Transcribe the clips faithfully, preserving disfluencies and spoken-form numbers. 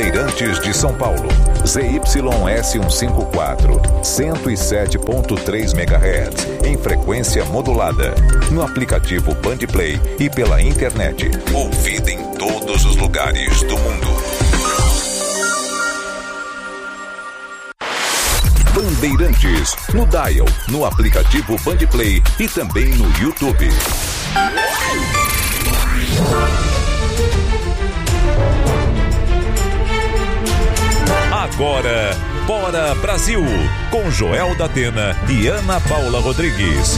Bandeirantes de São Paulo. Z Y S cento e cinquenta e quatro, cento e sete ponto três megahertz, em frequência modulada. No aplicativo Bandplay e pela internet. Ouvida em todos os lugares do mundo. Bandeirantes, no Dial, no aplicativo Bandplay e também no YouTube. Agora, Bora Brasil, com Joel da Atena e Ana Paula Rodrigues.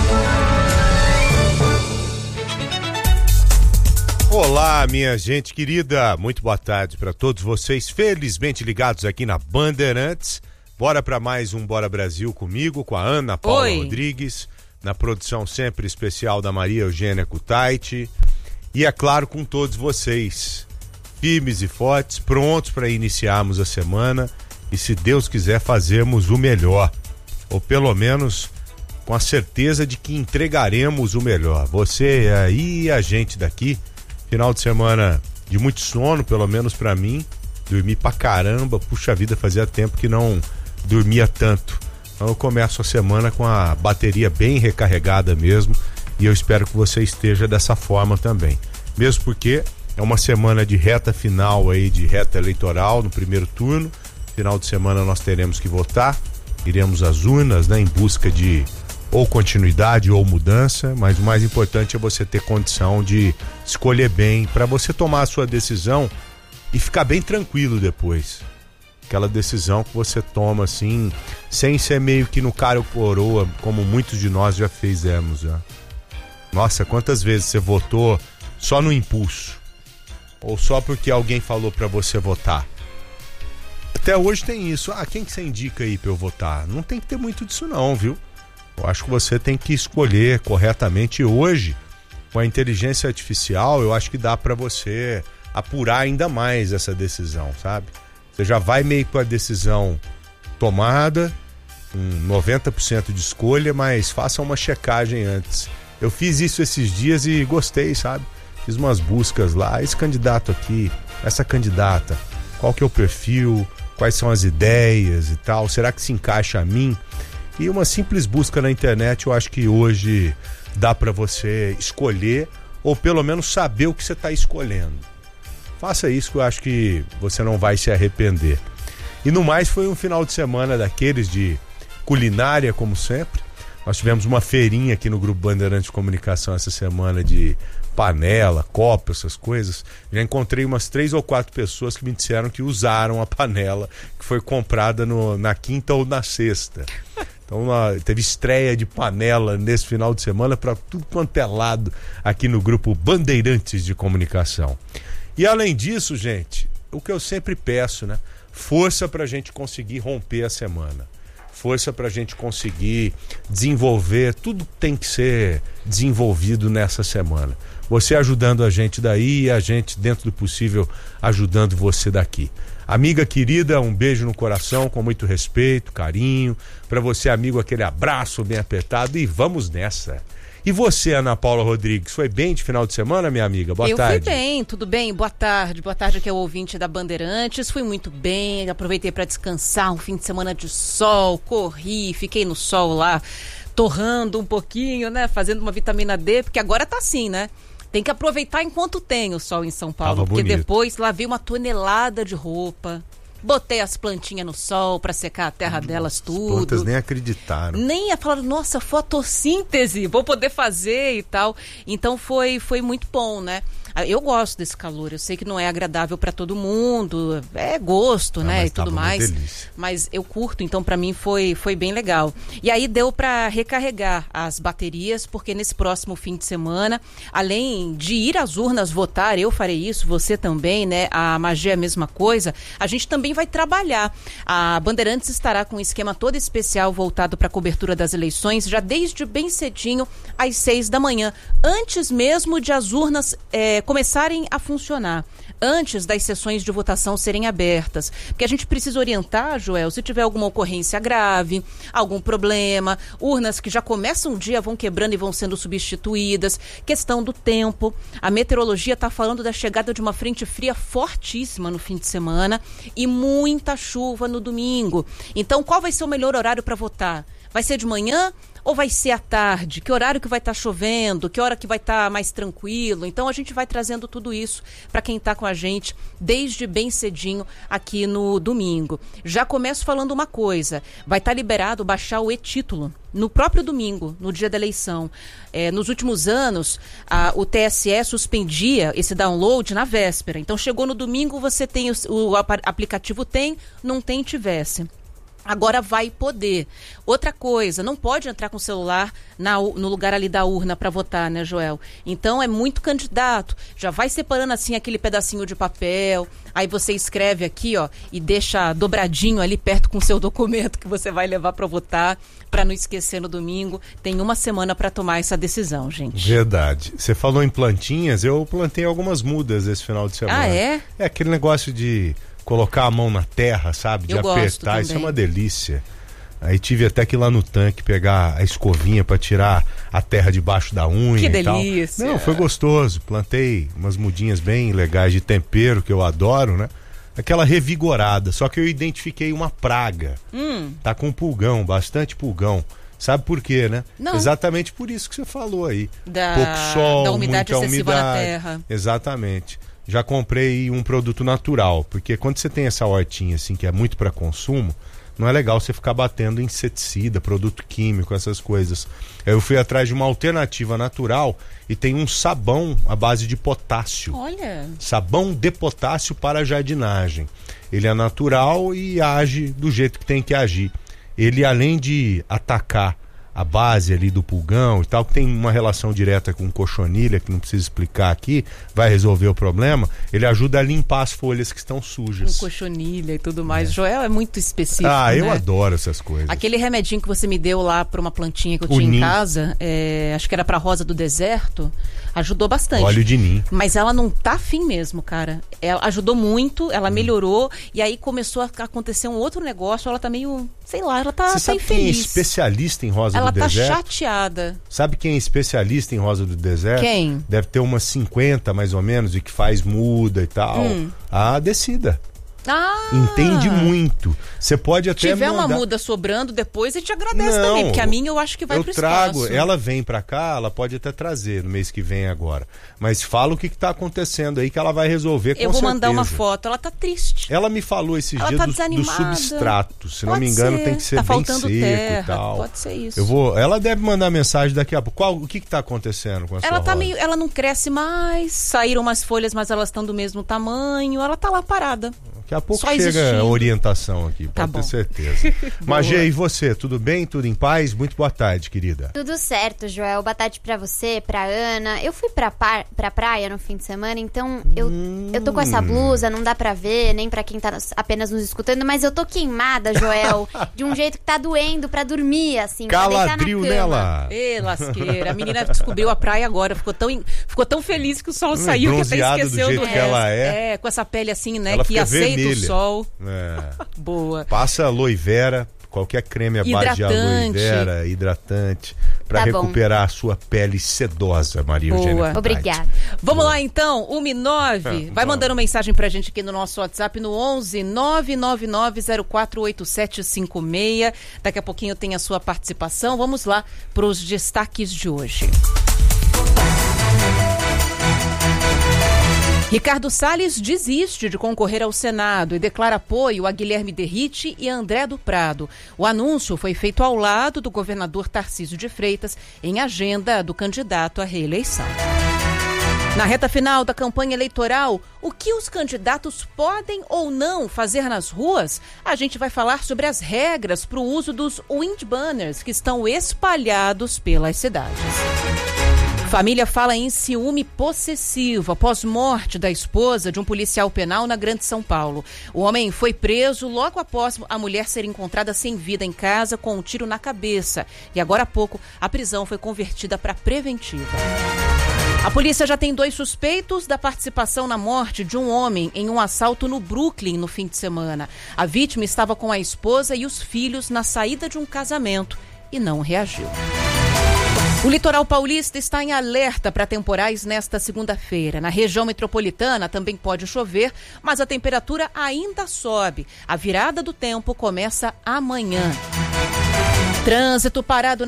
Olá, minha gente querida, muito boa tarde para todos vocês, felizmente ligados aqui na Bandeirantes. Bora para mais um Bora Brasil comigo, com a Ana Paula Oi. Rodrigues, na produção sempre especial da Maria Eugênia Kutaiti. E é claro, com todos vocês, firmes e fortes, prontos para iniciarmos a semana e, se Deus quiser, fazermos o melhor. Ou pelo menos com a certeza de que entregaremos o melhor. Você aí e a gente daqui, final de semana de muito sono, pelo menos para mim, dormi pra caramba, puxa vida, fazia tempo que não dormia tanto. Então eu começo a semana com a bateria bem recarregada mesmo, e eu espero que você esteja dessa forma também, mesmo porque é uma semana de reta final aí, de reta eleitoral no primeiro turno. Final de semana nós teremos que votar, iremos às urnas, né, em busca de ou continuidade ou mudança, mas o mais importante é você ter condição de escolher bem, para você tomar a sua decisão e ficar bem tranquilo depois. Aquela decisão que você toma assim, sem ser meio que no cara ou coroa, como muitos de nós já fizemos, já. Nossa, quantas vezes você votou só no impulso, ou só porque alguém falou pra você votar? Até hoje tem isso. Ah, quem que você indica aí pra eu votar? Não tem que ter muito disso não, viu? Eu acho que você tem que escolher corretamente. E hoje, com a inteligência artificial, eu acho que dá pra você apurar ainda mais essa decisão, sabe? Você já vai meio com a decisão tomada, com noventa por cento de escolha, mas faça uma checagem antes. Eu fiz isso esses dias e gostei, sabe? Fiz umas buscas lá, esse candidato aqui, essa candidata, qual que é o perfil, quais são as ideias e tal, será que se encaixa a mim? E uma simples busca na internet, eu acho que hoje dá pra você escolher, ou pelo menos saber o que você está escolhendo. Faça isso que eu acho que você não vai se arrepender. E no mais, foi um final de semana daqueles de culinária, como sempre. Nós tivemos uma feirinha aqui no Grupo Bandeirantes de Comunicação essa semana de panela, copo, essas coisas. Já encontrei umas três ou quatro pessoas que me disseram que usaram a panela que foi comprada no, na quinta ou na sexta. Então uma, teve estreia de panela nesse final de semana para tudo quanto é lado aqui no Grupo Bandeirantes de Comunicação. E além disso, gente, o que eu sempre peço, né? Força pra gente conseguir romper a semana. Força pra gente conseguir desenvolver, tudo tem que ser desenvolvido nessa semana. Você ajudando a gente daí e a gente, dentro do possível, ajudando você daqui. Amiga querida, um beijo no coração, com muito respeito, carinho. Pra você, amigo, aquele abraço bem apertado e vamos nessa. E você, Ana Paula Rodrigues, foi bem de final de semana, minha amiga? Boa eu tarde. Eu fui bem, tudo bem? Boa tarde. Boa tarde aqui ao ouvinte da Bandeirantes. Fui muito bem, aproveitei para descansar, um fim de semana de sol, corri, fiquei no sol lá, torrando um pouquinho, né? Fazendo uma vitamina D, porque agora tá assim, né? Tem que aproveitar enquanto tem o sol em São Paulo, Tava porque bonito. Depois lavei uma tonelada de roupa. Botei as plantinhas no sol pra secar a terra delas, tudo. As plantas nem acreditaram. Nem ia falar, nossa, fotossíntese, vou poder fazer e tal. Então foi, foi muito bom, né? Eu gosto desse calor, eu sei que não é agradável para todo mundo, é gosto, ah, né, e tudo mais, delícia. Mas eu curto, então para mim foi, foi bem legal. E aí deu para recarregar as baterias, porque nesse próximo fim de semana, além de ir às urnas votar, eu farei isso, você também, né, a Magia é a mesma coisa, a gente também vai trabalhar. A Bandeirantes estará com um esquema todo especial voltado para a cobertura das eleições, já desde bem cedinho, às seis da manhã, antes mesmo de as urnas é, começarem a funcionar. antes das sessões de votação serem abertas. Porque a gente precisa orientar, Joel, se tiver alguma ocorrência grave, algum problema, urnas que já começam um dia, vão quebrando e vão sendo substituídas, questão do tempo. A meteorologia está falando da chegada de uma frente fria fortíssima no fim de semana e muita chuva no domingo. Então, qual vai ser o melhor horário para votar? Vai ser de manhã ou vai ser à tarde? Que horário que vai estar tá chovendo? Que hora que vai estar tá mais tranquilo? Então a gente vai trazendo tudo isso para quem está com a gente desde bem cedinho aqui no domingo. Já começo falando uma coisa, vai estar tá liberado baixar o e-título no próprio domingo, no dia da eleição. É, nos últimos anos, a, o T S E suspendia esse download na véspera. Então chegou no domingo, você tem o, o aplicativo tem, não tem, tivesse. Agora vai poder. Outra coisa, não pode entrar com o celular na, no lugar ali da urna para votar, né, Joel? Então é muito candidato. Já vai separando assim aquele pedacinho de papel, aí você escreve aqui, ó, e deixa dobradinho ali perto com o seu documento que você vai levar para votar, para não esquecer no domingo. Tem uma semana para tomar essa decisão, gente. Verdade. Você falou em plantinhas, eu plantei algumas mudas esse final de semana. Ah, é? É aquele negócio de colocar a mão na terra, sabe? De eu apertar, isso é uma delícia. Aí tive até que ir lá no tanque pegar a escovinha para tirar a terra debaixo da unha. Que e delícia! Tal. Não, foi gostoso. Plantei umas mudinhas bem legais de tempero, que eu adoro, né? Aquela revigorada, só que eu identifiquei uma praga. Hum. Tá com pulgão, bastante pulgão. Sabe por quê, né? Não. Exatamente por isso que você falou aí. Da, pouco sol, da umidade muita excessiva umidade. na terra. Exatamente. Já comprei um produto natural, porque quando você tem essa hortinha assim, que é muito para consumo, não é legal você ficar batendo inseticida, produto químico, essas coisas. Eu fui atrás de uma alternativa natural e tem um sabão à base de potássio. Olha! Sabão de potássio para jardinagem. Ele é natural e age do jeito que tem que agir. Ele, além de atacar a base ali do pulgão e tal, que tem uma relação direta com cochonilha, que não precisa explicar aqui, vai resolver o problema, ele ajuda a limpar as folhas que estão sujas. Com cochonilha e tudo mais. É. Joel é muito específico, Ah, eu né? adoro essas coisas. Aquele remedinho que você me deu lá para uma plantinha que eu O tinha nim. em casa, é, acho que era para rosa do deserto, ajudou bastante. Óleo de nim. Mas ela não tá afim mesmo, cara. Ela ajudou muito, ela hum. melhorou, e aí começou a acontecer um outro negócio, ela tá meio, sei lá, ela tá, Você tá sabe infeliz. quem é especialista em rosa ela do tá deserto? chateada. Sabe quem é especialista em rosa do deserto? Quem? Deve ter umas cinquenta mais ou menos, e que faz muda e tal. Hum. A Decida. Ah! Entende muito. Você pode até Se tiver mandar... uma muda sobrando depois, a gente agradece Não, também, porque a minha eu acho que vai eu pro trago, espaço. ela vem pra cá, ela pode até trazer no mês que vem agora. Mas fala o que, que tá acontecendo aí que ela vai resolver com Eu vou certeza. mandar uma foto, ela tá triste. Ela me falou esses Ela dias tá do, do desanimada. substrato. Se não Pode me engano, ser. tem que ser tá bem faltando seco terra. e tal. Pode ser isso. Eu vou, ela deve mandar mensagem daqui a pouco. Qual, o que que tá acontecendo com essa Ela tá rosa? meio, ela não cresce mais, saíram umas folhas, mas elas estão do mesmo tamanho, ela tá lá parada. Daqui a pouco Só chega existindo. a orientação aqui, Tá pode bom. ter certeza. Magê, e você? Tudo bem? Tudo em paz? Muito boa tarde, querida. Tudo certo, Joel. Boa tarde pra você, pra Ana. Eu fui pra, par, pra praia no fim de semana, então eu, Hum. eu tô com essa blusa, não dá pra ver, nem pra quem tá nos- apenas nos escutando, mas eu tô queimada, Joel, de um jeito que tá doendo pra dormir, assim, pra deitar na Caladril cama. nela. Ê, lasqueira. A menina descobriu a praia agora. Ficou tão, in- ficou tão feliz que o sol saiu que até bronzeada do esqueceu jeito do que resto. ela é. É, com essa pele assim, né? Ela que fica aceita vermelha. o sol. É. Boa. Passa aloe vera, qualquer creme à base de aloe Hidratante. vera, hidratante, pra Tá bom. recuperar a sua pele sedosa, Maria Boa. Eugênia Haddad. Obrigada. Vamos lá então, um nove. Ah, Vai vamos. mandando mensagem pra gente aqui no nosso WhatsApp no onze nove nove nove zero quatro oito sete cinco seis. Daqui a pouquinho tem a sua participação. Vamos lá pros destaques de hoje. Ricardo Salles desiste de concorrer ao Senado e declara apoio a Guilherme Derrite e André do Prado. O anúncio foi feito ao lado do governador Tarcísio de Freitas em agenda do candidato à reeleição. Na reta final da campanha eleitoral, o que os candidatos podem ou não fazer nas ruas? A gente vai falar sobre as regras para o uso dos wind banners que estão espalhados pelas cidades. Família fala em ciúme possessivo após morte da esposa de um policial penal na Grande São Paulo. O homem foi preso logo após a mulher ser encontrada sem vida em casa com um tiro na cabeça. E agora há pouco, a prisão foi convertida para preventiva. A polícia já tem dois suspeitos da participação na morte de um homem em um assalto no Brooklyn no fim de semana. A vítima estava com a esposa e os filhos na saída de um casamento e não reagiu. O litoral paulista está em alerta para temporais nesta segunda-feira. Na região metropolitana também pode chover, mas a temperatura ainda sobe. A virada do tempo começa amanhã. Trânsito parado na